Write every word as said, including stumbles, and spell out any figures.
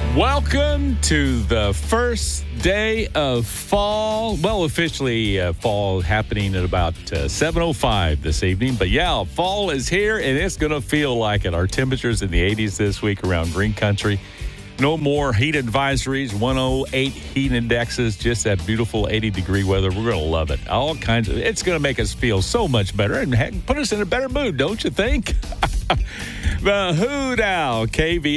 Welcome to the first day of fall. Well, officially uh, fall happening at about uh, seven oh five this evening. But yeah, fall is here and it's going to feel like it. Our temperatures in the eighties this week around Green Country. No more heat advisories, one oh eight heat indexes, just that beautiful eighty degree weather. We're going to love it. All kinds of, it's going to make us feel so much better and heck, put us in a better mood, don't you think? The Who Now, K V